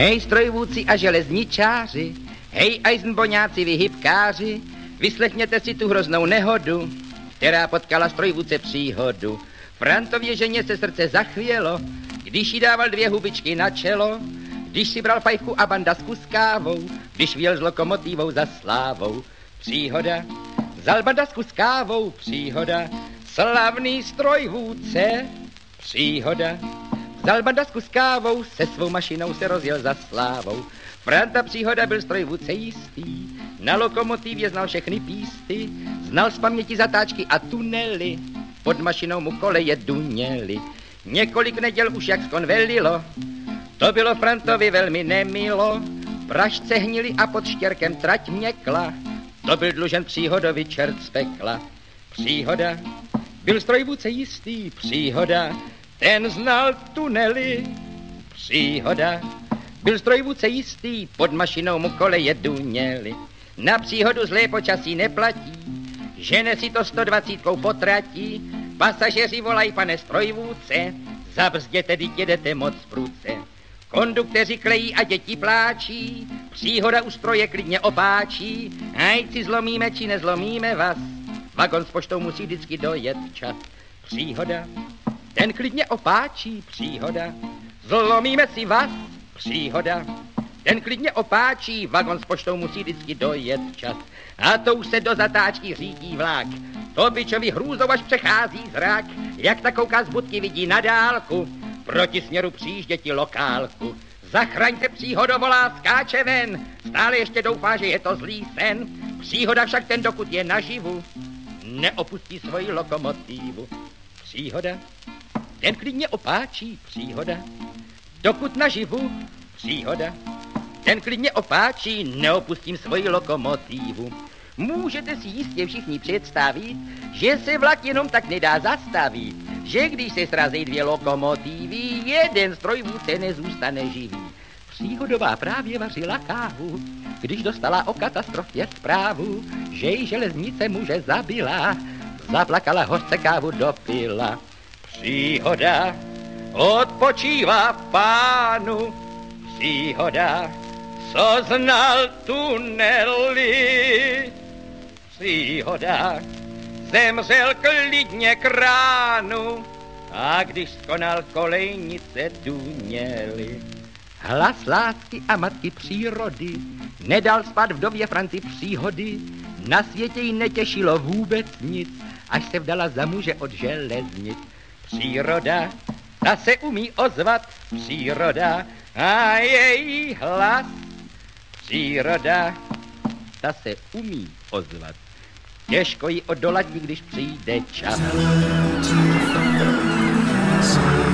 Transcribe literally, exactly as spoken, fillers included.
Hej, strojvůdci a železničáři, hej, ajzmboňáci, vy hybkáři, vyslechněte si tu hroznou nehodu, která potkala strojvůdce příhodu. Frantově ženě se srdce zachvělo, když jí dával dvě hubičky na čelo, když si bral fajfku a bandasku s kávou, když vyjel s lokomotivou za slávou. Příhoda, vzal bandasku s kávou, příhoda, slavný strojvůdce, příhoda. Vzal bandasku s kávou, se svou mašinou se rozjel za slávou. Franta příhoda byl strojvůdce jistý, na lokomotivě znal všechny písty, znal z paměti zatáčky a tunely, pod mašinou mu koleje duněly. Několik neděl už jak skonvelilo, to bylo Frantovi velmi nemilo, pražce hnili a pod štěrkem trať měkla, to byl dlužen příhodovi čert z pekla. Příhoda, byl strojvůdce jistý, příhoda, ten znal tunely, příhoda. Byl strojvůdce jistý, pod mašinou mu koleje duněly. Na příhodu zlé počasí neplatí, žene si to sto dvacítkou potratí. Pasažeři volají, pane strojvůdce, zabrzděte, teď jedete moc prudce. Kondukteři klejí a děti pláčí, příhoda u stroje klidně opáčí. Ať si zlomíme, či nezlomíme vás, vagon s poštou musí vždycky dojet včas. Příhoda, ten klidně opáčí, příhoda, zlomíme si vás, příhoda, ten klidně opáčí, vagon s poštou musí vždycky dojet včas. A to už se do zatáčky řídí vlak, to bičovi hrůzou až přechází zrak, jak ta kouká z budky vidí na dálku, proti směru přijížděti lokálku. Zachraňte, příhodo, volá, skáče ven, stále ještě doufá, že je to zlý sen. Příhoda však ten, dokud je naživu, neopustí svoji lokomotivu. Příhoda, ten klidně opáčí, příhoda, dokud naživu, příhoda, ten klidně opáčí, neopustím svoji lokomotivu. Můžete si jistě všichni představit, že se vlak jenom tak nedá zastavit, že když se srazí dvě lokomotivy, jeden strojvůdce nezůstane živý. Příhodová právě vařila kávu, když dostala o katastrofě zprávu, že jí železnice muže zabila, zaplakala, hořce kávu dopila. Příhoda odpočívá v pánu, příhoda, co znal tunely. Příhoda, zemřel klidně k ránu, a když skonal kolejnice duněly. Hlas lásky a matky přírody nedal spát vdově Franci příhody, na světě jí netěšilo vůbec nic, až se vdala za muže od železnic. Příroda, ta se umí ozvat, příroda, a její hlas. Příroda, ta se umí ozvat, těžko ji odolat, když přijde čas.